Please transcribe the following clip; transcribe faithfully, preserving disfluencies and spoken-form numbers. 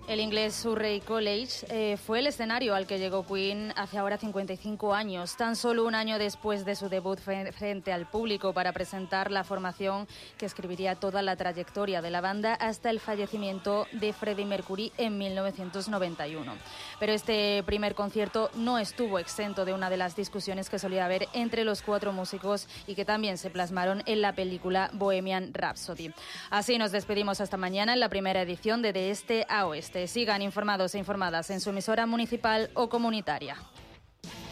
El inglés Surrey College eh, fue el escenario al que llegó Queen hace ahora cincuenta y cinco años, tan solo un año después de su debut frente al público para presentar la formación que escribiría toda la trayectoria de la banda hasta el fallecimiento de Freddie Mercury en mil novecientos noventa y uno. Pero este primer concierto no estuvo exento de una de las discusiones que solía haber entre los cuatro músicos y que también se plasmaron en la película Bohemian Rhapsody. Así nos despedimos hasta mañana en la primera edición de De Este a Oeste. Sigan informados e informadas en su emisora municipal o comunitaria.